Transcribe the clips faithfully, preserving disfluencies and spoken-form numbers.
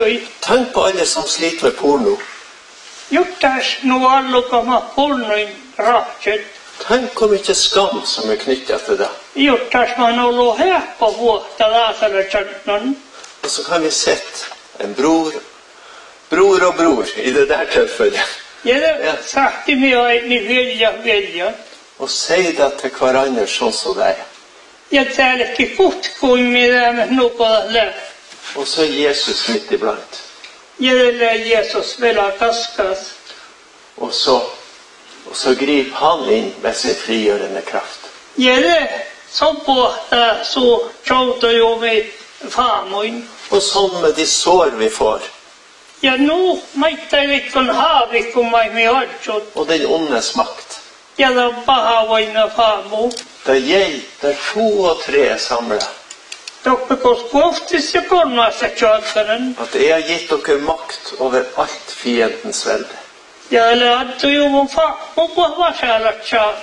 Tenk på alle som sliter med porno. Juttas nu allukama pornoin rahtset. Tenk hvor mye skam som er knyttet til det. Juttas man ollut helppo vuotta Laasarotsannon. Og så kan vi sette en bror, bror og bror i det der tilfellet. Ja, det sagti mi aini vilja vilja. Og si det til hverandre sånn som det er. Ja, täälläkin putkuin mitä me nukolle. Og så er Jesus midt iblant. Ja, det Jesus vielä kaskas. Og så, og så griper han inn med sin frigjørende kraft. Ja, det så pohtaa så tjouta jo mi faamuin. Og sånn med de sår vi får. Ja, nu maittai vikkon haavikon mai mi otsut. Og den ondes makt. Ja, det on paha voina faamu. Det er jeg, det er to og tre er samlet. Tokkos kohtis ja kolmassa tjoutkaren. At jeg har gitt dere makt over alt fiendens velde. Ja, eller addu jo mun faamu pohva saalat saa.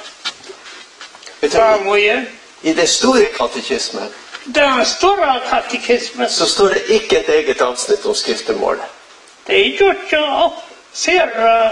Vet du, Faamuja. I det store katekismen Det er en stor katekisme. så står det ikke et eget avsnitt om skriftemålet. Det er gjort jo ser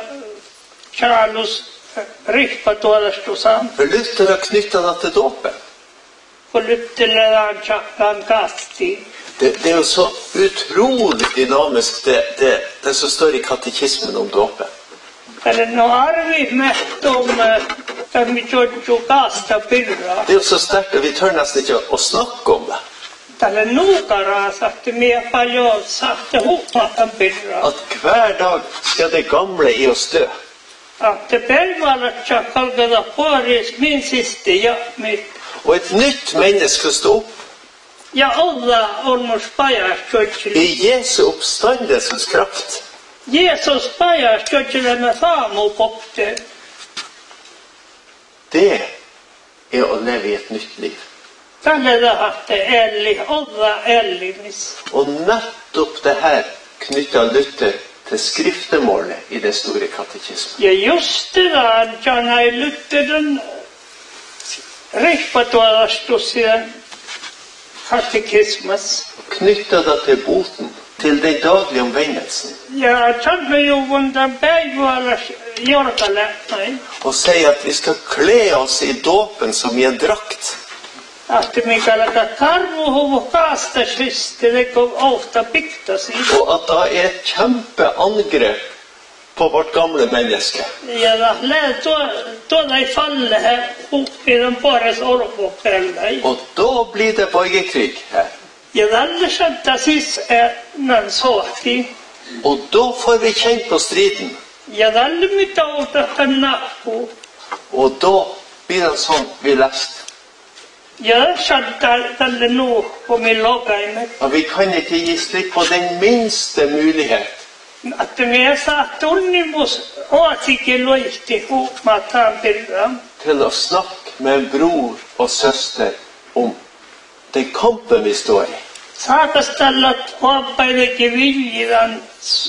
Charles rippatuolestusan. For Luther har knyttet det til dåpen. For lytteledan tjakkan kasti. Det, det er jo så utrolig dynamisk det, det, det som står i katekismen om dåpen. Eller nå har vi mest om at vi gjør kasta pyrra. Det er jo så sterkt at vi tør nesten ikke å snakke om det. Eller nukaras at vi er paljon satte hopmaten pyrra. At hver dag skal det gamle i oss dø. At det pelvalat tjakkalkada poris min siste ja mitt. Og et nytt menneske stå opp Ja olla on mus pajas tjotsili. i Jesu oppstandelses kraft. Jesus pajas tjotsili med faamu popte. Det er å leve i et nytt liv. Tälle tahatte elli, olla ellimis. Og nettopp det her knytter Luther til skriftemålet i det store katekismen. Ja just det där, jag har lyttet den rippatuolastus i den katekismas. Knytter det til boten, til den daglige omvendelsen. Ja, tänker ju vundan päivällä jorkalähtnäin. Og sier at vi skal kle oss i dåpen som i en drakt. Att mikä karvuhuvu kaastasvisti, det kom ofta piktasi. Og at det er et kjempeangrep på vårt gamle menneske. Ja, da lät tuolla i falle här upp i den pares orvopelläi. Og da blir det borgerkrig her. Ja, tälle santasis är nan sohti. Og da får vi kjenne på striden. Ja, tälle mitä otetaan nappu. Og da blir det sånn vi lest. Ja, santar tälle nu på min logaimet. Og vi kan ikke gi slipp på den minste mulighet Att vi har satt unnimus åsikin luisti huumataan pirran. til å snakke med en bror og søster om den kampen vi står i. Saakastallat huoppaillekin viljidan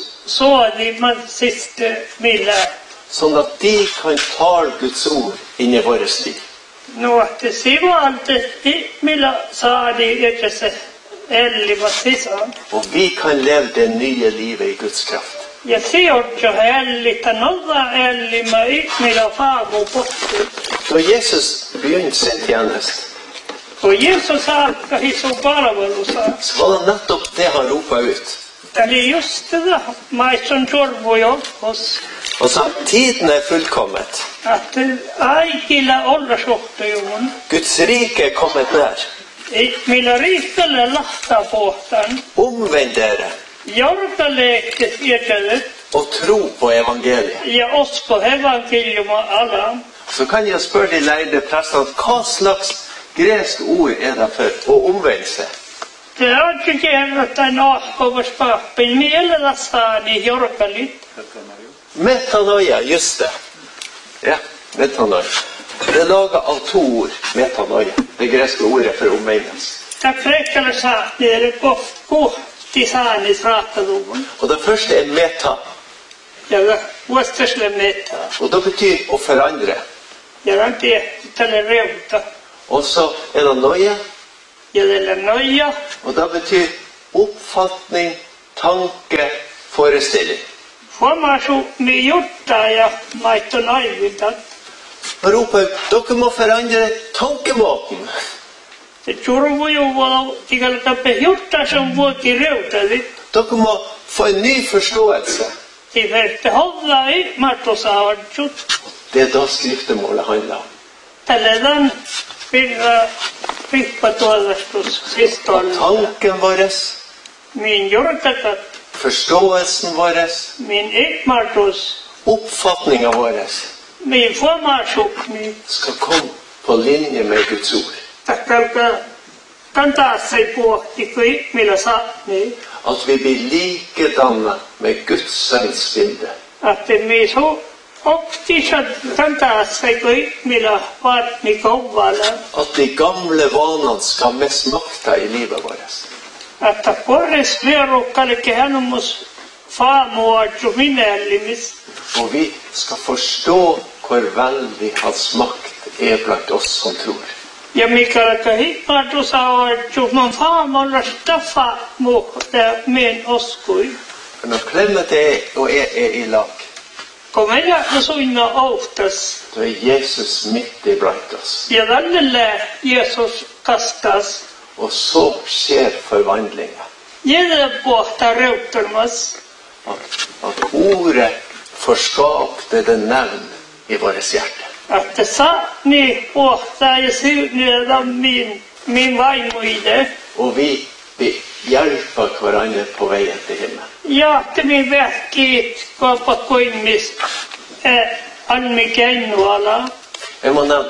suodi man siste millä. Sånn at de kan tale Guds ord inn i vårt liv. No, että sivalti millä saadi etsässä elliva sisään. Og vi kan leve det nye livet i Guds kraft. Ja sijoitjo hellitä nolla ellima millä faamu potti. Da Jesus begynte sin tjeneste, Og Jesus alkahi sun palvelussa. så var det nettopp det han ropet ut. Eli just det maitson sorvujo hos. Og sa, tiden er fullkommet. Att aikilla olla suhtujuun. Guds rike er kommet nær. Millä riikkelle lahtaa pohtaan. Omvend dere Jorkaleekket etänyt. og tro på evangeliet. Ja usko evankeliuma alaan. Så kan jeg spørre de lærde prestene, hva slags gresk ord er det for å omvende seg? Det on ikke kerrotain ahkovas pappin mielelastaani jorkalit. Metanoia, just det. Ja, metanoia. Det er laget av to ord, metanoia. Det greske ordet for omvendelse. Det krekkele saati er kohti saani saataluun. Og det første er meta. Ja vuostasle meta. Og det betyr å forandre. Ja on tehty tälle reuta. Og så er det noia. Ja tälle noja. Og det betyr oppfatning tanke, forestilling. Formasjonen i hjorta, ja, maiten aivitat. Han roper, dere må forandre tankemåten. Det turvo jo var tigalkappe hjorta som vuoti reutali. Dere må få en ny forståelse. Ti verte hålla i matosaartsut. Det er da skriftemålet handler om. Täledan pirra rippatuolastus siston. Tanken vår, Min hjortakat, forståelsen vår, min ikmartus, oppfatningen vår min formasjoni. skal komme på linje med Guds ord. Takalka kantaa sig pohti kui millä saatni. At vi blir likedannet med Guds sønns bilde. Att me så optisat kantaa sig kui millä vaatni kovvala. At de gamle vanene skal mest makta i livet vårt. Että korres verukkalke hanumus faamuatsu minällimis. Og vi skal forstå hvor veldig hans makt er blant oss som tror. Ja mikalka hipmatusaatsu man faamulla staffa muhta men oskui. For når Clement er og er, er i lag, Kun meillä no suinna ohtas. da er Jesus midt iblant oss. Ja tällä Jeesus kastas. Og så skjer forvandlinga. Jeder pohta reuttelmas. At, at ordet får skapte det nevn i vårt hjerte. Että saatni pohta ja syynneellä min, min vaimo i det. Og vi, vi hjelper hverandre på veien til himmelen. Ja että min vähkiit kaupa koimmis äh, almi kennuala. Jeg må nevne,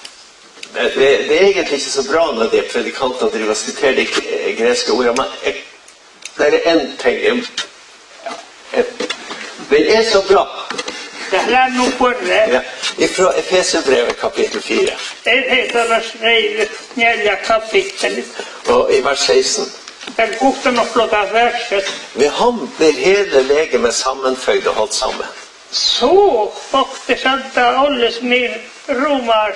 det, det er egentlig ikke så bra når de predikantene driver og siterer de greske ordene, men jeg, det er en ting. Jeg, jeg, den er så bra. Det lär nog förre. Ja, ifra Efeserbrevet kapittel fire, Det heter skrivet neljä kapittelit. og i vers seksten. Den kokte nog plocka verset. Ved ham blir hele legemet sammenføyd og holdt sammen. Så kokte santa olles min romars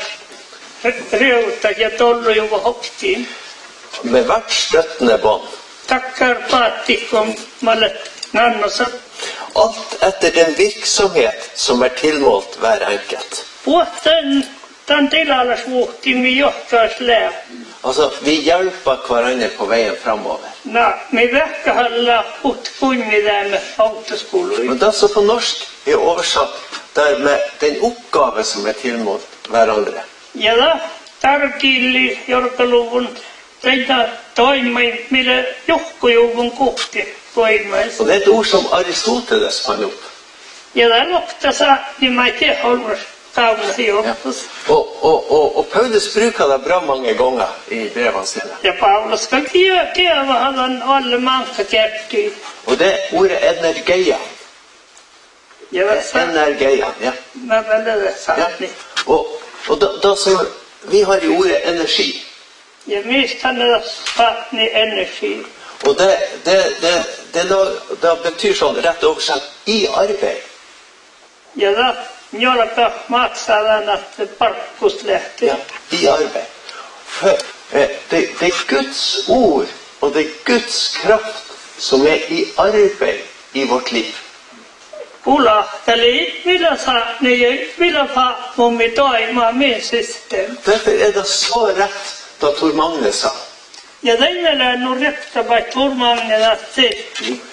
reuta ja tollu jo hoktiin. Med hvert støttende bånd. Takkar paattikon mallet nannosa. Alt etter den virksomhet som er tilmålt hver enkelt. Vuotten tämän tilalas vuotti mi johtaas lää. Altså, vi hjelper hverandre på veien fremover. Na, mi vähkähalla ut kunnidämme autoskului. Men det som på norsk er oversatt der med den oppgave som er tilmålt hverandre. Ja da, tarkilli jorkaluvun teitä toimain, millä johkojuvun kohti toimais. Og det er et ord som Aristoteles fann opp. Ja da lukta sa, ni mai teholmas kauna Ja. joppus. Og, og, og, og Paulus bruker det bra mange ganger i brevene sine. Ja Paulus skal keva han alle manka kerti. Og det ordet energeia. Ja da sa, Energeia, ja. na vel det sa ja. ni. Og, og da, da som vi har i ordet energi. Ja mistä ne sa ni energi. Og det, det, det, det, det, det betyr sånn rett oversatt i arbeid. Ja da, njolka matsadan att parkkus lähti. Ja, i arbeid. For, eh, det, det er Guds ord og det er Guds kraft som er i arbeid i vårt liv. Ulahteli, millä sa ni millä fa mummi toimaa min system. Derfor er det så rett da Tor Magne sa. Ja tännellä nu repta vai turmangen att se.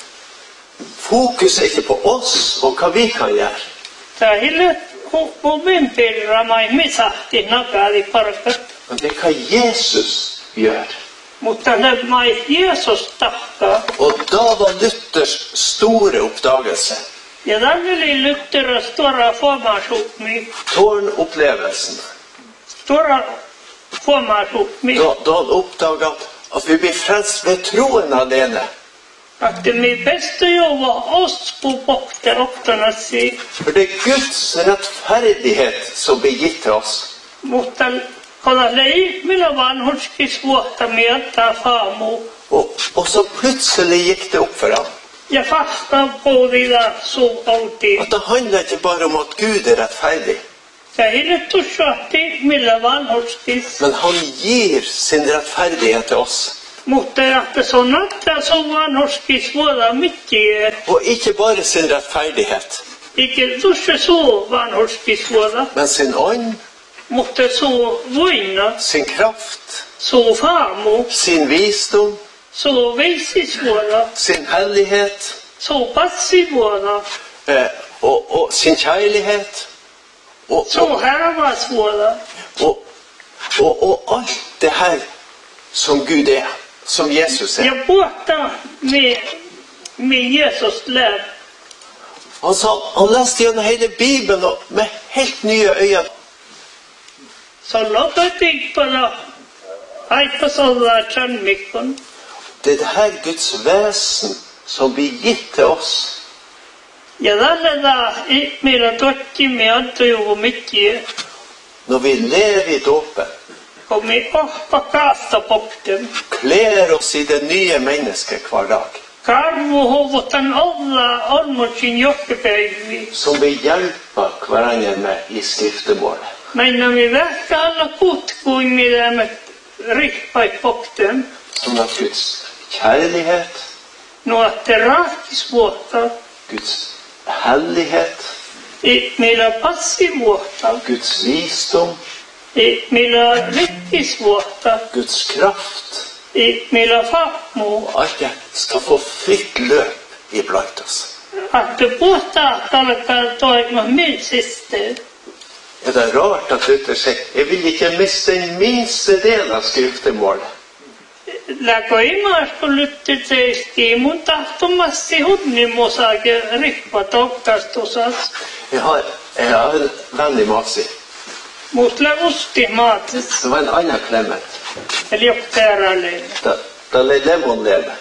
Fokus er ikke på oss og hva vi kan gjøre. Tää hillet mummin pirra mai misahti nakali parkat. Men det er hva Jesus gjør. Mutta ne mai Jeesus tahkaa. Og da var Luthers store oppdagelse. Ja tänneli lytteras tuora formasjukmi. Tårnopplevelsen. Tuora formasjukmi. Da, da han oppdaget at vi blir frelst ved troen alene. Att mi bästa jova oss på bokte oktana si. For det er Guds rettferdighet som blir gitt til oss. Mutta kolla lei, millä vaan huskis vuotta mieltä faamu. Og, og så plutselig gikk det opp for ham. Ja fasta puolilla suu oltiin. At det handler ikke bare om at Gud er rettferdig. Ja hiljettu sohti, millä vaan huskis. Men han gir sin rettferdighet til oss. Mutta että se on natta så vanhurski svåra mycket. Og ikke bare sin rettferdighet, Ikke dusse så vanhurski svåra. men sin ånd, Mutta så voina, sin kraft, så famo, sin visdom, så visi svåra, sin hellighet, så passi svåra, eh, og, og sin kjærlighet, og, så og, härva svåra. og, og, og alt det her som Gud er, som Jesus er. Jag båta med, med Jesus lär. Han sa, han leste gjennom hele Bibelen og med helt nye øyne. Så låt det dig bara hajpa sådana kärnmycken. Det er det her Guds vesen som blir gitt til oss. Ja tällä da meillä totti me anto jo mycket. Når vi lever i dåpen, Och me oppa kasta popten. kler oss i det nye mennesket hver dag, Karvo hovotan alla ormotsin jokkepäivi. som vi hjelper hverandre med i skriftemålet. Men när vi verkar alla kutkuin mitä me rippai popten. Som at Guds kjærlighet, No että rahtis vuotta. Guds hellighet, I meillä passi vuotta. Guds visdom, I meillä rittis vuotta. Guds kraft, I meillä fammu. og alt det skal få fritt løp iblant oss. Että vuotta alkaa toima min syster. Er det rart at Luther sier, jeg vil ikke miste den minste del av skriftemålet. Läkö imasko lytti teisti mun tahtomasti hunnimosake rippa touktastusas. Jeg har, jeg har en venn i Masi. Mut lävusti maatis. Det var en annen Clement. Eli jokteeralle. Da, da le Lemon leve.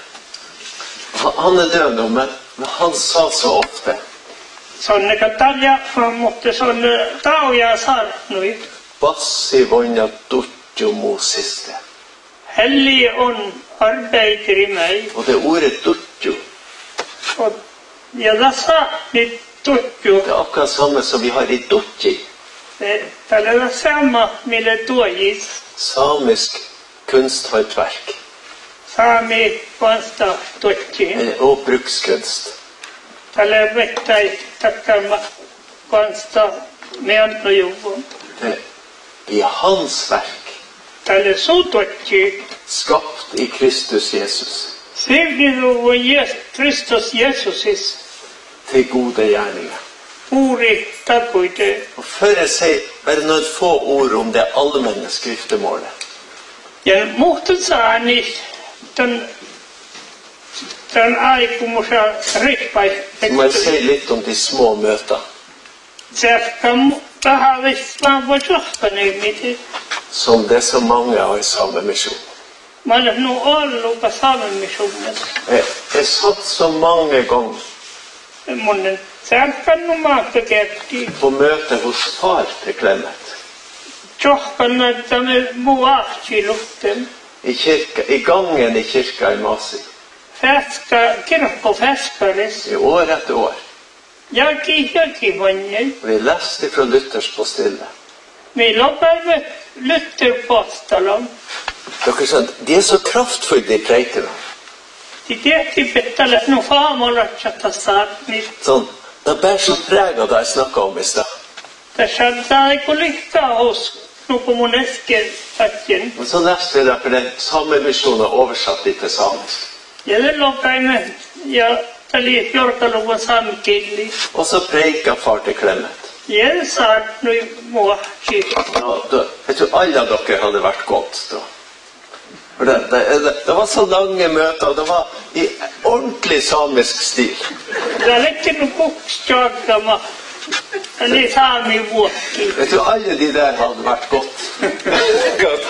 Han, han er død nå, men, men han sa så ofte, Sonne katalja, mutta sonne tauja sartnui. Bassi vonna tutju mu siste. Hellig on arbeider i meg. Og det ordet tutju, Og ja tässä nyt tutju. det er akkurat samme som vi har i tutji. Tällä on sama mille tuojis. Samisk kunsthåndverk Saami vasta tutji. eh, og brukskunst. Tällä vettai takkama vasta meantojuvun. Det er hans verk, Tällä suututji. skapt i Kristus Jesus, Sivniluvun Kristus Jesusis. til gode gjerninger. Uuri takuite. Og før jeg sier bare noen få ord om det allmenne skriftemålet, Ja muuten saani tämän, tämän aikumunsa rippai. så må jeg si litt om de små møtene, Tserkam tahavist vaan voi johtaneen miten. som det er så mange har i samme misjon. Mä olen nu ollut salmissunnassa. Jeg, jeg satt så mange ganger Mun tserkan nu maakka kerti. på møte hos far til Clement, Johkan että me muu ahti lutten. i, kirka, i gangen i kirka i Masi, Färska, kirkko färskares. i år etter år. Jaki jaki vanjel. Og vi leste fra Luthers på stille. Meillä on päivät Luther-postalon. Dere skjønner, de er så kraftfulle, de preikene. De tehti pettalet nu faamolatsata saarni. Sånn, det er bare så preg av det jeg snakket om i sted. Tässä on eiku likkaa hos nu på mun äsken fatjen. Men så leste vi det, for den samme misjonen er oversatt litt til samisk. Ja lellokainen ja tali jorkaluvun saamikieli. Og så preika far til Clement. Ja saarni muahti. Ja, da, jeg tror alle av dere hadde vært godt da. For det, det, det, det var så lange møter, og det var i ordentlig samisk stil. Ja letti nu bukstjagama. Eli saami vuokki. Jeg tror alle de der hadde vært godt. Godt.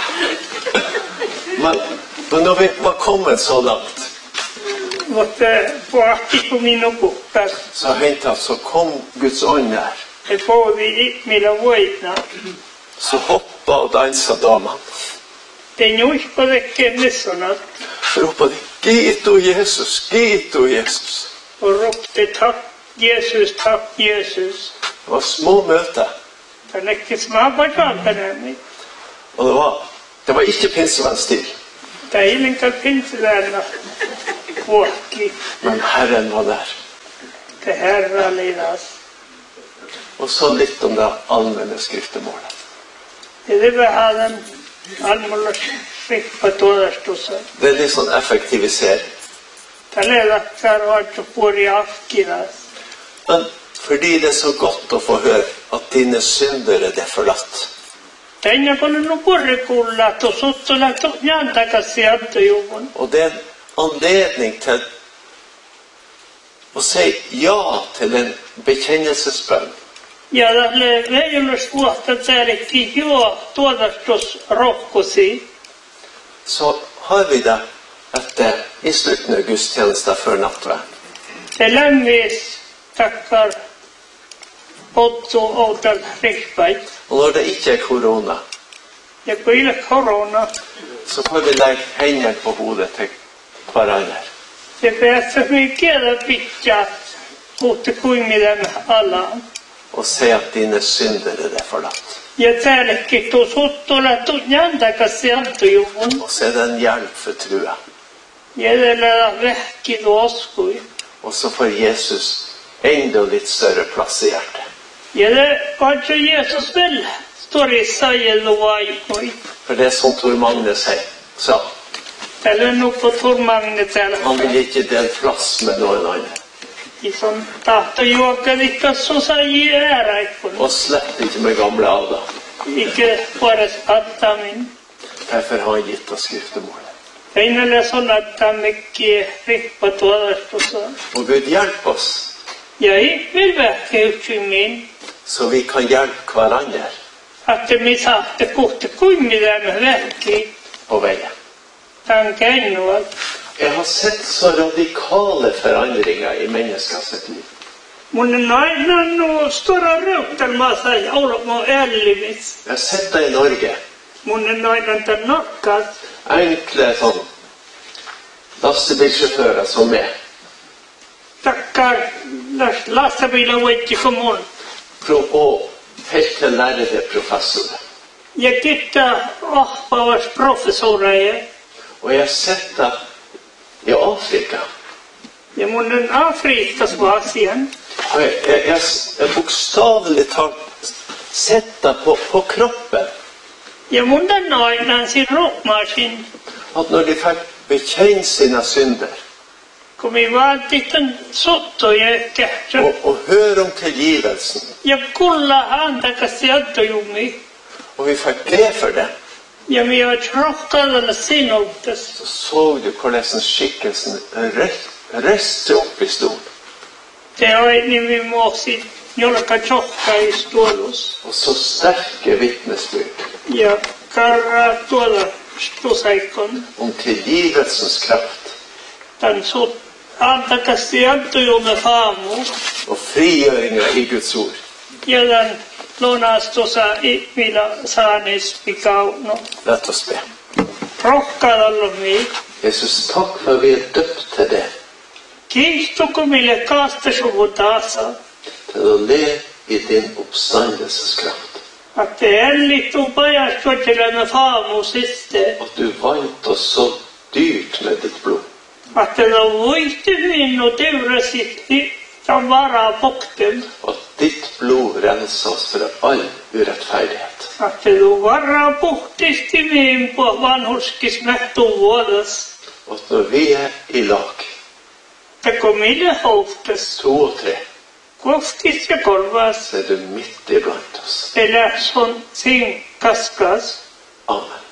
Men, men når vi var kommet så langt, Mutta puhti kun minun kukkas. så hendte han, så kom Guds ånd her. Ja povi millä voitna. Så hoppa og dansa damen. Tein usko tekee missonat. Så ropade de, Gitu Jesus, Gitu Jesus. Och ropte tack Jesus, tack Jesus. Det var små møter, Det läckte smabba kalkanämi. og det var, det var ikke pinsevennstil. Teilinka pinselärna vuokki. Men Herren var der. Det Herra lidas. Og så litt om det allmenne skriftemålet. Det var han almulla skrifta tuodastussa. Det er litt sånn effektivisering. Tälle lakkar vaattu puori afkilas. Men fordi det er så godt å få høre at dine syndere er forlatt. Tänne kun nu kurrikulla to suttula to nyantakassi antujuvun. Og det er en anledning til å si ja til en bekjennelsesbønn. Ja tälle veijulus vuotta tärikki juo tuodastus rohkusi. Så har vi det etter i slutten av gudstjenesten før nattverd. Se lämmis takkar Otto Outal Riksberg. Og når det ikke er korona, Ja kun ei ole korona, så får vi legge hendene på hodet til hverandre. se päässä mikään pitää puhutte kuin mitä alla. Og si at dine syndere er forlatt. Ja täälläkin tuo suttula tu nyantakassi antujuvun. Og så er det en hjelp for trua. Ja tällä vähki tuoskui. Og så får Jesus enda litt større plass i hjertet. Ja det kanske Jesus väl står i säger luajkoi. For det er som Tor Magne sier, sa, Tällä nu på turmangne täällä. han vil ikke dele plass med noen andre. I sån tahto juokka likka susai ääräikun. Og slett ikke med gamle Adam. Ikke varas attamin. Derfor har han gitt oss skriftemålet. Einelle solattaa mekki rippa tuodastussa. Og Gud hjelp oss, Ja ei vil vähkä yksimmin. så vi kan hjelpe hverandre Että me saatte kohta kuin mitä me vähki. på veien. Tän käinuvat. Jeg har sett så radikale forandringer i menneskers liv. Mun naina nu stora röktelmaassa ja olemme ällivis. Jeg har sett det i Norge. Mun naina tän nokkas. Enkle sånn lastebilsjåfører som er. Takkar lastbilar vetti kommun. Pro- Og helt til lærere professorer. Ja kitta ahpavas professoreja. Og jeg har sett det i Afrika. Ja mun Afrikas vasian. Og jeg, jeg, jeg, jeg bokstavelig talt sett det på, på kroppen. Ja mun naina sin rockmasin. At når de fikk bekjenne sine synder, Kun me vaan tihtan sottoja ehkä. og, og høre om tilgivelsen, Ja kulla antakassi antojumi. og vi fikk be for det, Ja me oot rohkaadalla sinultas. så så du hvordan skikkelsen reiste opp i stolen. Te oini mi muoksi jolka tjohka i stuolus. Og så sterke vittnesbyrd Ja karra tuolla stusaikon. om tilgivelsens kraft Tän sut antakassi antojume faamu. og frigjøringa i Guds ord. Ja tän lonastusa i millä saanis pikauno. Lett oss be. Rohkaadalla mi. Jesus, takk for vi er døpt til det, Kiihtuko mille kaastasuvu taasa. til å le i din oppstandelseskraft. Att det ellittu pajastuotelemme faamu siste. At du vant oss så dyrt med ditt blod. Att det on voitti minnu teurasit tämän varaa pokten. At ditt blod renser oss fra all urettferdighet. Att det on varaa puhtisti mihin vanhuskis mähtuu vuodas. Og at når vi er i lag, Teko mille houftas. to og tre, Koftis ja kolvas. så er du midt iblant oss. Elä son sin kaskas. Amen.